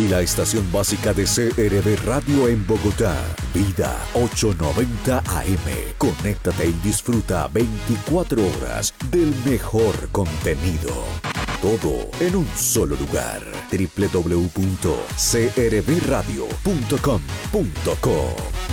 y la estación básica de CRB Radio en Bogotá. Vida 890 AM. Conéctate y disfruta 24 horas del mejor contenido. Todo en un solo lugar. www.crbradio.com.co